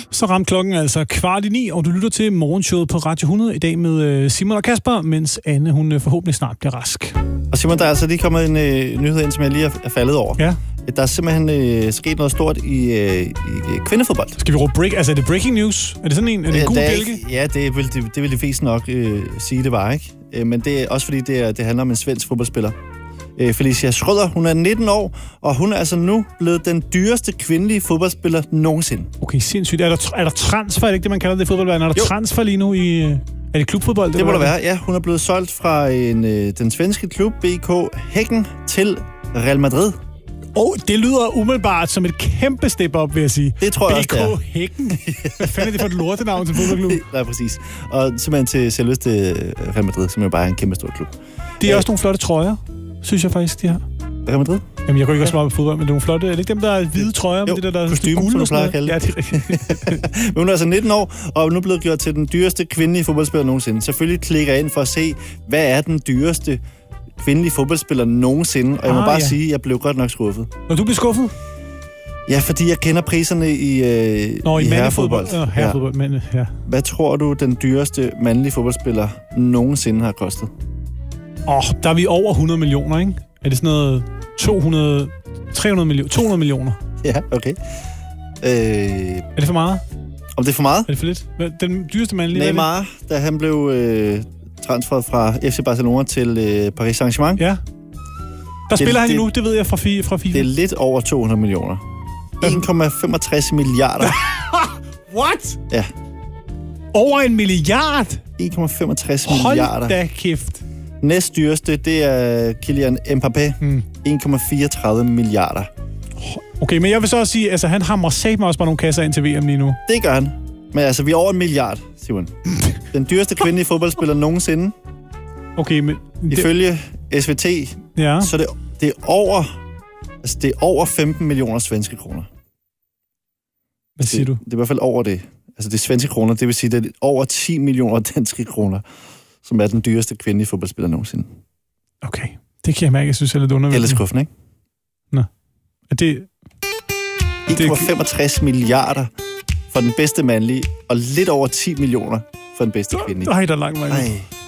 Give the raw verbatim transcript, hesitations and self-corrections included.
Så ramte klokken altså kvart i ni, og du lytter til morgenshowet på Radio hundrede i dag med Simon og Kasper, mens Anne, hun forhåbentlig snart bliver rask. Og Simon, der er altså lige kommet en øh, nyhed ind, som jeg lige er faldet over. Ja. Der er simpelthen øh, sket noget stort i, øh, i kvindefodbold. Skal vi råbe break? Altså, er det breaking news? Er det sådan en, er det en god bjælke? Ja, det vil, det, det vil de fleste nok øh, sige, det var, ikke? Øh, men det er også fordi, det, er, det handler om en svensk fodboldspiller. Øh, Felicia Schröder, hun er nitten år, og hun er altså nu blevet den dyreste kvindelige fodboldspiller nogensinde. Okay, sindssygt. Er der, er der transfer? Er det ikke det, man kalder det i fodboldverdenen? Er der jo. transfer lige nu i... Er det klubfodbold? Det, det må der være, ja. Hun er blevet solgt fra en, øh, den svenske klub B K Häcken til Real Madrid. Oh, det lyder umiddelbart som et kæmpe step up, vil jeg sige. Det tror jeg også, det er. B K Häcken? Hvad fanden er det for et lortenavn til fodboldklub? Nej, præcis. Og simpelthen til selveste Real Madrid, som er bare en kæmpe stor klub. Det er øh. også nogle flotte trøjer, synes jeg faktisk, de har. Real Madrid? Jamen, jeg går ikke også meget på fodbold, men det er nogle flotte... Er det ikke dem, der er hvide trøjer? Jo, med det der, der kostyme, som du plejer at kalde det. Ja, det er rigtigt. Men hun er altså nitten år, og er nu blevet gjort til den dyreste kvindelige fodboldspiller nogensinde. Selvfølgelig klikker jeg ind for at se, hvad er den dyreste kvindelige fodboldspiller nogensinde. Og jeg må ah, bare ja. sige, at jeg blev godt nok skuffet. Og du blev skuffet? Ja, fordi jeg kender priserne i, øh, Nå, i, i herrefodbold. Ja, herrefodbold, men ja. Hvad tror du, den dyreste mandlige fodboldspiller nogensinde har kostet? Åh, oh, der er vi over hundrede millioner, ikke? Er det sådan noget to hundrede, tre hundrede millioner, to hundrede millioner? Ja, okay. Øh, er det for meget? Om det er for meget? Er det for lidt? Den dyreste mandlige... Neymar, da han blev øh, transferet fra F C Barcelona til øh, Paris Saint-Germain. Ja. Der spiller det, han det, nu, det ved jeg fra FIFA. Fra FIFA. Det er lidt over to hundrede millioner. en komma femogtres milliarder. What? Ja. Over en milliard? en komma femogtres Hold milliarder. Hold da kæft. Næst dyreste, det er Kylian Mbappé. Hmm. en komma fireogtredive milliarder. Okay, men jeg vil så også sige, altså han hamrer sat mig også bare nogle kasser ind til V M lige nu. Det gør han. Men altså, vi er over en milliard, Simon. Den dyreste kvindelige fodboldspiller nogensinde. Okay, men... Ifølge S V T, ja. så det, det er over... Altså, det er over femten millioner svenske kroner. Hvad siger det, du? Det er i hvert fald over det. Altså, det er svenske kroner, det vil sige, det er over ti millioner danske kroner, som er den dyreste kvindelige fodboldspiller nogensinde. Okay, det kan jeg mærke, jeg synes er lidt undervældende. Ellers skuffen, ikke? Nå. Er det... en komma femogtres milliarder for den bedste mandlige, og lidt over ti millioner for den bedste kvindelige. Nej, der er langt vej. Nej.